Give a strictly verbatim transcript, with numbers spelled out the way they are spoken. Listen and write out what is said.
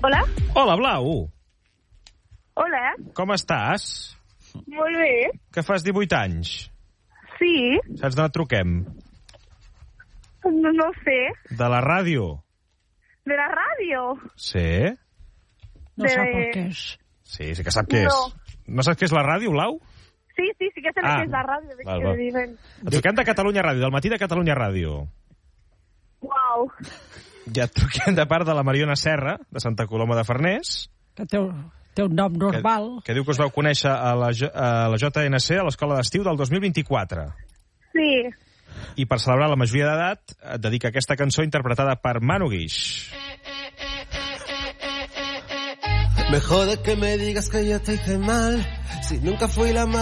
Hola? Hola, Blau. Hola. Com estàs? Molt bé. Que fas divuit anys? Sí. Saps d'on et truquem? No, no sé. De la ràdio. De la ràdio? Sí? No de... sap el que és. Sí, sí que sap què No. és. No saps què és la ràdio, Blau? Sí, sí, sí que sé Ah. que és la ràdio. Val, val. Et truquem de Catalunya Ràdio, del matí de Catalunya Ràdio. Uau. Ja et truquem de part de la Mariona Serra, de Santa Coloma de Farners, Que té, té un nom que, normal. que diu que us vau conèixer a la, J- a la J N C, a l'escola d'estiu del dos mil vint-i-quatre. Sí. I per celebrar la majoria d'edat et dedica aquesta cançó interpretada per Manu Guix. Me jode que me digas que yo te hice mal, si nunca fui la más